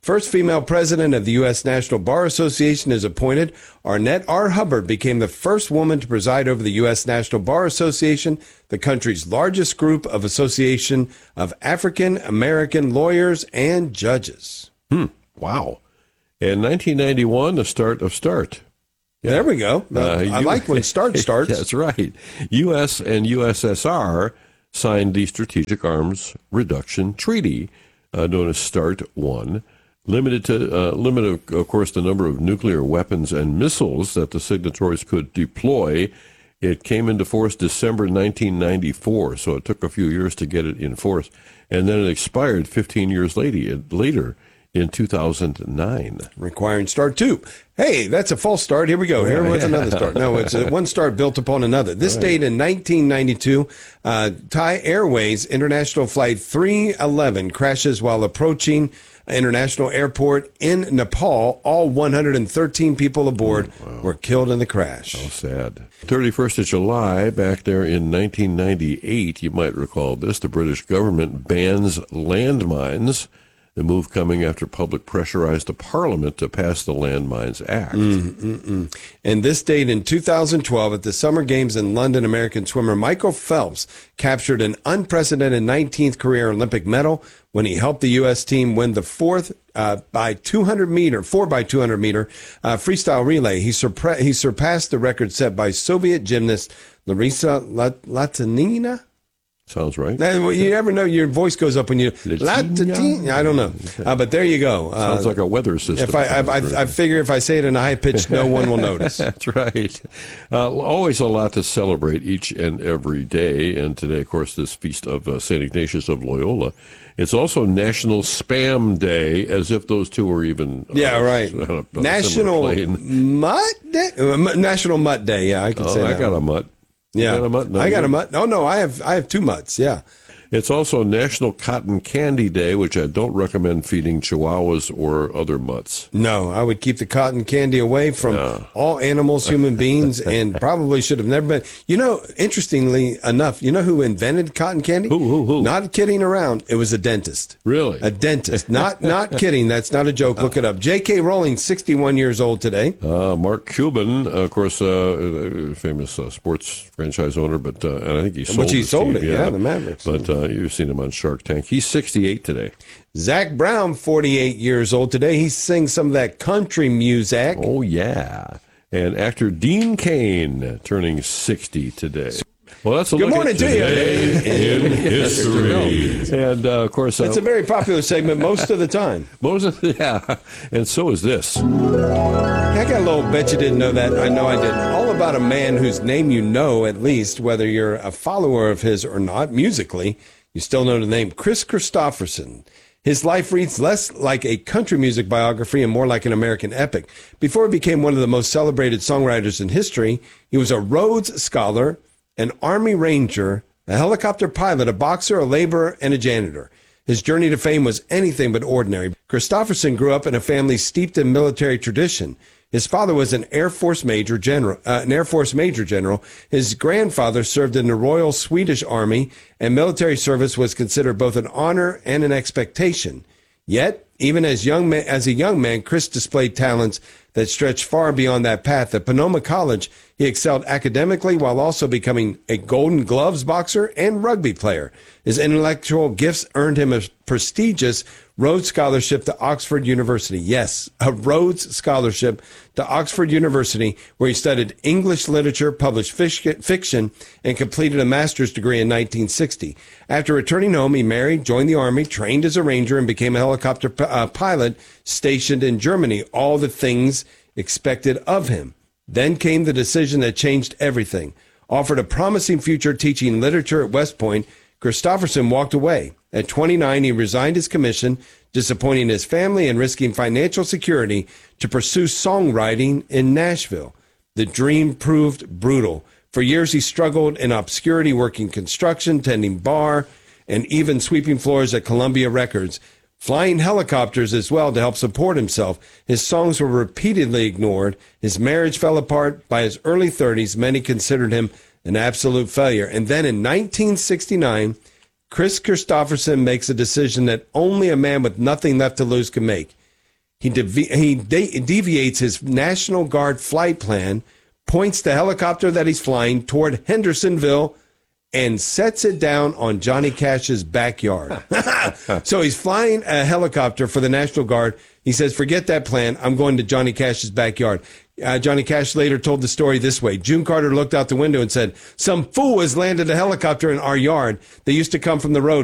First female president of the U S National Bar Association is appointed. Arnett R. Hubbard became the first woman to preside over the U S National Bar Association, the country's largest group of association of African American lawyers and judges. Hmm. Wow. In nineteen ninety-one, the start of START. Yeah. There we go. Uh, I U- like when START starts. That's right. U S and U S S R signed the Strategic Arms Reduction Treaty, uh, known as START one. Limited to uh, limited, of course, the number of nuclear weapons and missiles that the signatories could deploy. It came into force December nineteen ninety-four, so it took a few years to get it in force, and then it expired fifteen years later. Later, in two thousand nine, requiring START two. Hey, that's a false start. Here we go. Here was another start. No, it's a one start built upon another. This right. date in nineteen ninety-two, uh, Thai Airways International Flight three eleven crashes while approaching International Airport in Nepal. All one hundred thirteen people aboard oh, wow. were killed in the crash. How sad. thirty-first of July, back there in nineteen ninety-eight, you might recall this, the British government bans landmines. The move coming after public pressurized the Parliament to pass the Landmines Act. Mm-mm-mm. And this date in two thousand twelve, at the Summer Games in London, American swimmer Michael Phelps captured an unprecedented nineteenth career Olympic medal when he helped the U S team win the fourth uh, by two hundred meter, four by two hundred meter uh, freestyle relay. He, surpre- he surpassed the record set by Soviet gymnast Larisa Latinina. Sounds right. You never know. Your voice goes up when you. Latina. I don't know. Uh, but there you go. Uh, Sounds like a weather system. If I, I, I, I figure if I say it in a high pitch, no one will notice. That's right. Uh, always a lot to celebrate each and every day. And today, of course, this feast of uh, Saint Ignatius of Loyola. It's also National Spam Day, as if those two were even. Uh, yeah, right. On a, on National Mutt Day. Uh, National Mutt Day. Yeah, I can oh, say I that. I got a mutt. Yeah, got a mutt? No, I got a mutt. Oh no, I have I have two mutts. Yeah. It's also National Cotton Candy Day, which I don't recommend feeding chihuahuas or other mutts. No, I would keep the cotton candy away from yeah. all animals, human beings, and probably should have never been. You know, interestingly enough, you know who invented cotton candy? Who, who, who? Not kidding around. It was a dentist. Really? A dentist. Not not kidding. That's not a joke. Look it up. J K. Rowling, sixty-one years old today. Uh, Mark Cuban, uh, of course, uh, famous uh, sports franchise owner, but uh, and I think he sold, Which he sold team, it, yeah, yeah, the Mavericks. But uh, you've seen him on Shark Tank. He's sixty-eight today. Zach Brown, forty-eight years old today. He sings some of that country music. Oh, yeah. And actor Dean Cain turning sixty today. Well, that's a Good look morning at to today you. in history. And, uh, of course... It's uh, a very popular segment most of the time. Most of the, yeah. And so is this. I got a little bet you didn't know that. I know I didn't. All about a man whose name you know, at least, whether you're a follower of his or not, musically. You still know the name Kris Kristofferson. His life reads less like a country music biography and more like an American epic. Before he became one of the most celebrated songwriters in history, he was a Rhodes Scholar, an Army Ranger, a helicopter pilot, a boxer, a laborer, and a janitor. His journey to fame was anything but ordinary. Kristofferson grew up in a family steeped in military tradition. His father was an Air Force Major General, uh, an Air Force Major General. His grandfather served in the Royal Swedish Army, and military service was considered both an honor and an expectation. Yet, even as young man, as a young man, Kris displayed talents that stretched far beyond that path. At Sonoma College, he excelled academically while also becoming a Golden Gloves boxer and rugby player. His intellectual gifts earned him a prestigious Rhodes Scholarship to Oxford University. Yes, a Rhodes Scholarship to Oxford University, where he studied English literature, published fiction, and completed a master's degree in nineteen sixty. After returning home, he married, joined the Army, trained as a ranger, and became a helicopter p- uh, pilot stationed in Germany. All the things expected of him. Then came the decision that changed everything. Offered a promising future teaching literature at West Point, Kristofferson walked away. At twenty-nine, he resigned his commission, disappointing his family and risking financial security to pursue songwriting in Nashville. The dream proved brutal. For years, he struggled in obscurity, working construction, tending bar, and even sweeping floors at Columbia Records, flying helicopters as well to help support himself. His songs were repeatedly ignored. His marriage fell apart. By his early thirties, many considered him an absolute failure. And then in nineteen sixty-nine, Kris Kristofferson makes a decision that only a man with nothing left to lose can make. He, devi- he de- deviates his National Guard flight plan, points the helicopter that he's flying toward Hendersonville, and sets it down on Johnny Cash's backyard. So he's flying a helicopter for the National Guard. He says, forget that plan. I'm going to Johnny Cash's backyard. Uh, Johnny Cash later told the story this way. June Carter looked out the window and said, some fool has landed a helicopter in our yard. They used to come from the road.